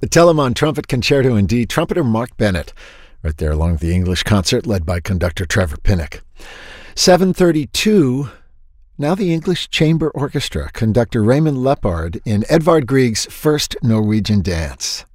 The Telemann Trumpet Concerto in D, trumpeter Mark Bennett, right there along with the English concert led by conductor Trevor Pinnock. 7:32, now the English Chamber Orchestra, conductor Raymond Lepard in Edvard Grieg's First Norwegian Dance.